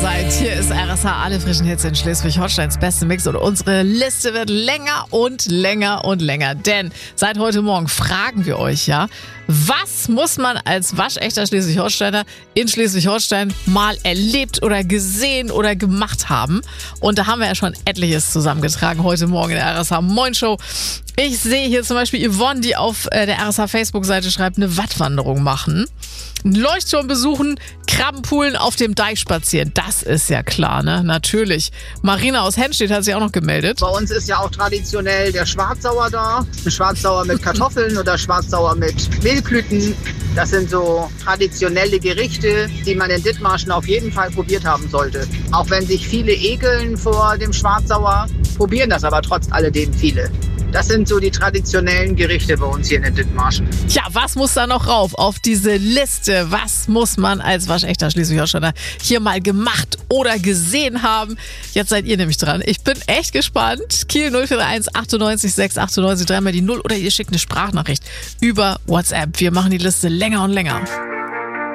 seid. Hier ist RSH, alle frischen Hits in Schleswig-Holsteins beste Mix und unsere Liste wird länger und länger und länger. Denn seit heute Morgen fragen wir euch ja, was muss man als waschechter Schleswig-Holsteiner in Schleswig-Holstein mal erlebt oder gesehen oder gemacht haben? Und da haben wir ja schon etliches zusammengetragen heute Morgen in der RSH Moin Show. Ich sehe hier zum Beispiel Yvonne, die auf der RSH Facebook-Seite schreibt, eine Wattwanderung machen, einen Leuchtturm besuchen, Krabbenpoolen auf dem Deich spazieren. Das ist ja klar, ne? Natürlich. Marina aus Henstedt hat sich auch noch gemeldet. Bei uns ist ja auch traditionell der Schwarzsauer da. Ein Schwarzsauer mit Kartoffeln oder Schwarzsauer mit Mehlklüten. Das sind so traditionelle Gerichte, die man in Dithmarschen auf jeden Fall probiert haben sollte. Auch wenn sich viele ekeln vor dem Schwarzsauer, probieren das aber trotz alledem viele. Das sind so die traditionellen Gerichte bei uns hier in Dithmarschen. Ja, was muss da noch rauf auf diese Liste? Was muss man als waschechter Schleswig-Holsteiner hier mal gemacht oder gesehen haben? Jetzt seid ihr nämlich dran. Ich bin echt gespannt. Kiel 041 98 6 98, dreimal die 0 oder ihr schickt eine Sprachnachricht über WhatsApp. Wir machen die Liste länger und länger.